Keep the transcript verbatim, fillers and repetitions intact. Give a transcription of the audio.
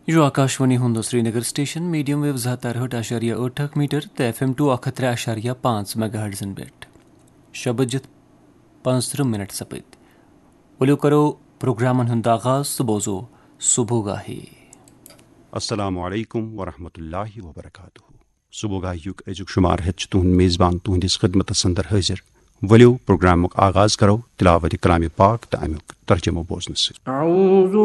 यह Akashvani हुंद Srinagar station medium wave जहतर आशारिया ठ metre तो एफ एम टू अख त्रे आशारिया पाँच मेगा हर्ट्जन पेट शबजित पंचतः मिनट सपद वलो करो प्रोग्रामन हुंद आगाज तो बोजो सुबोगाही। अस्सलामु अलैकुम वरहमतुल्लाहि वबरकातुहू। सुबोगाहियुक अजुक शुमार हेच तुहन मेज़बान तुहंदिस खिदमत अंदर हाजिर। वलियो प्रोग्रामुक आगाज करो तिलावत कलाम पाक तो अमुक तर्जुमो बोजन से।